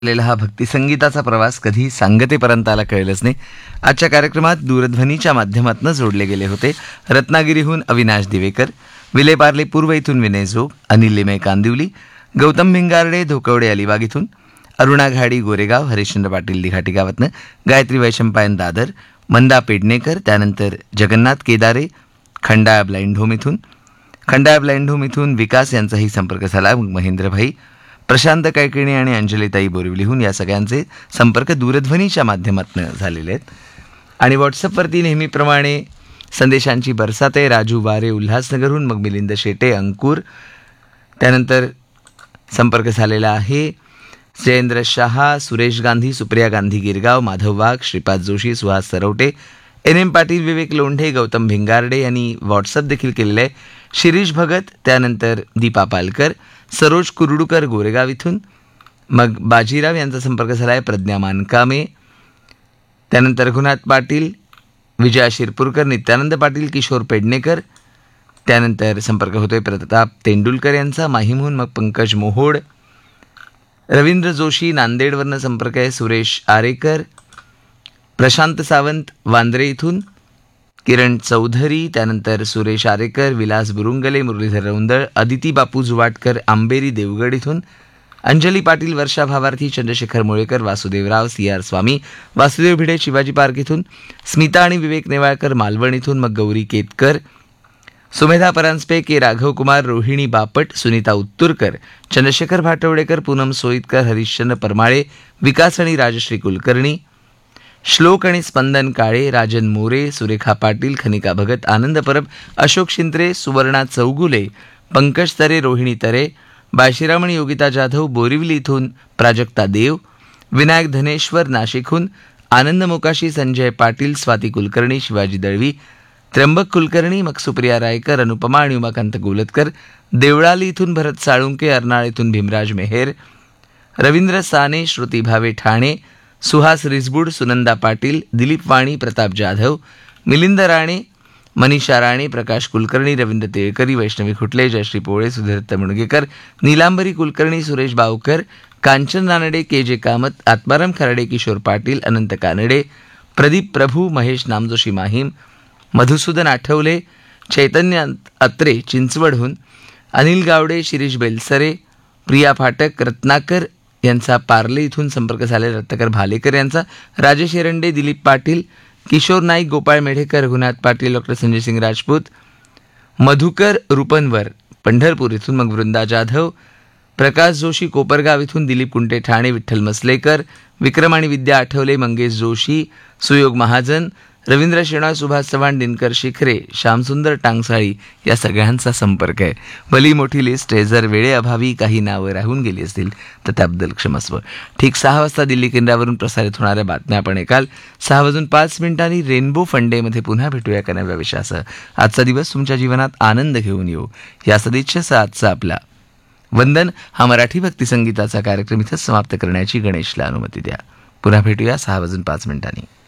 असलेला हा भक्तिसंगीताचा प्रवास कधी सांगतेपर्यंत आला कळलंच नाही. आजच्या कार्यक्रमात दूरध्वनीच्या माध्यमातून जोडले गेले होते रत्नागिरीहून अविनाश दिवेकर, विलेपार्ले पूर्व इथून विनय जोग, अनिल लिमये कांदिवली, गौतम भिंगारडे धोकवडे अलिबाग इथून, अरुणा घाडी गोरेगाव, हरिश्चंद्र पाटील दिघाटी गावातनं, गायत्री वैशंपायन दादर, मंदा पेडणेकर, त्यानंतर जगन्नाथ केदारे खंडाळा ब्लाइंड होम इथून विकास यांचाही संपर्क झाला. मग महेंद्रभाई, प्रशांत कैकिणी आणि अंजलीताई बोरिवलीहून या सगळ्यांचे संपर्क दूरध्वनीच्या माध्यमातून झालेले आहेत. आणि व्हॉट्सअपवरती नेहमीप्रमाणे संदेशांची बरसात आहे. राजू वारे उल्हासनगरहून, मग मिलिंद शेटे अंकुर, त्यानंतर संपर्क झालेला आहे जयेंद्र शहा, सुरेश गांधी, सुप्रिया गांधी गिरगाव, माधव वाघ, श्रीपाद जोशी, सुहास सरवटे, एन पाटील, विवेक लोंढे, गौतम भिंगारडे यांनी व्हॉट्सअप देखील केलेलं आहे. शिरीष भगत, त्यानंतर दीपा पालकर, सरोज कुरडूकर गोरेगाव इथून, मग बाजीराव यांचा संपर्क झाला आहे. प्रज्ञा मानकामे, त्यानंतर रघुनाथ पाटील, विजया शिरपूरकर, नित्यानंद पाटील, किशोर पेडणेकर, त्यानंतर संपर्क होतोय प्रताप तेंडुलकर यांचा माहीमहून, मग पंकज मोहोड, रवींद्र जोशी नांदेडवरनं संपर्क आहे. सुरेश आरेकर, प्रशांत सावंत वांद्रे इथून, किरण चौधरी, त्यानंतर सुरेश आरेकर, विलास बुरुंगले, मुरलीधर रौंदळ, अदिती बापू जुवाटकर आंबेरी देवगड इथून, अंजली पाटील, वर्षा भावार्थी, चंद्रशेखर मुळेकर, वासुदेवराव, CR स्वामी, वासुदेव भिडे शिवाजी पार्क इथून, स्मिता आणि विवेक नेवाळकर मालवण इथून, मग गौरी केतकर, सुमेधा परांजपे, के राघव कुमार, रोहिणी बापट, सुनीता उत्तुरकर, चंद्रशेखर भाटवडेकर, पूनम सोईतकर, हरिश्चंद्र परमाळे, विकास आणि राजश्री कुलकर्णी, श्लोक आणि स्पंदन काळे, राजन मोरे, सुरेखा पाटील, खनिका भगत, आनंद परब, अशोक शिंत्रे, सुवर्णा चौगुले, पंकज तरे, रोहिणी तरे, बाळशीराम आणि योगिता जाधव बोरिवली इथून, प्राजक्ता देव, विनायक धनेश्वर नाशिकहून, आनंद मोकाशी, संजय पाटील, स्वाती कुलकर्णी, शिवाजी दळवी, त्र्यंबक कुलकर्णी, मग सुप्रिया रायकर, अनुपमा आणि उमाकांत गोलतकर, देवळाली इथून भरत साळुंके, अर्नाळ इथून भीमराज मेहेर, रवींद्र साने, श्रुती भावे ठाणे, सुहास रिसबूड, सुनंदा पाटील, दिलीप वाणी, प्रताप जाधव, मिलिंद राणे, मनीषा राणे, प्रकाश कुलकर्णी, रवींद्र तेळकरी, वैष्णवी खुटले, जयश्री पोळे, सुधीर मुणगेकर, नीलांबरी कुलकर्णी, सुरेश बावकर, कांचन रानडे, KJ कामत, आत्माराम खराडे, किशोर पाटील, अनंत कानडे, प्रदीप प्रभू, महेश नामजोशी माहीम, मधुसूदन आठवले, चैतन्य अत्रे चिंचवडहून, अनिल गावडे, शिरीष बेलसरे, प्रिया फाटक, रत्नाकर यांचा पार्ले इथून संपर्क झालेला, रत्नाकर भालेकर यांचा, राजेश एरंडे, दिलीप पाटील, किशोर नाईक, गोपाळ मेढेकर, रघुनाथ पाटील, डॉ. संजय सिंग राजपूत, मधुकर रुपनवर पंढरपूर इथून, मग वृंदा जाधव, प्रकाश जोशी कोपरगाव इथून, दिलीप कुंटे ठाणे, विठ्ठल मसलेकर, विक्रम आणि विद्या आठवले, मंगेश जोशी, सुयोग महाजन, रवींद्र शेणा, सुभाष चव्हाण, दिनकर शिखरे, श्यामसुंदर टांगसाळी या सगळ्यांचा संपर्क आहे. भली मोठी लिस्ट आहे. जर वेळेअभावी काही नावं राहून गेली असतील तर त्याबद्दल क्षमस्व. ठीक 6 वाजता दिल्ली केंद्रावरून प्रसारित होणाऱ्या बातम्या आपण ऐकाल. 6:05 रेनबो फंडेमध्ये पुन्हा भेटूया एका नव्या विषयासह. आजचा दिवस तुमच्या जीवनात आनंद घेऊन येऊ या सदिच्छेसह आजचा आपला वंदन हा मराठी भक्तिसंगीताचा कार्यक्रम इथं समाप्त करण्याची गणेशला अनुमती द्या. पुन्हा भेटूया 6:05.